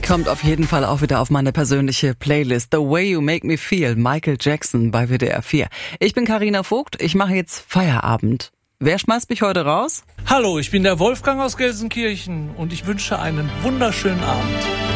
Kommt auf jeden Fall auch wieder auf meine persönliche Playlist. The Way You Make Me Feel, Michael Jackson bei WDR 4. Ich bin Carina Vogt, ich mache jetzt Feierabend. Wer schmeißt mich heute raus? Hallo, ich bin der Wolfgang aus Gelsenkirchen und ich wünsche einen wunderschönen Abend.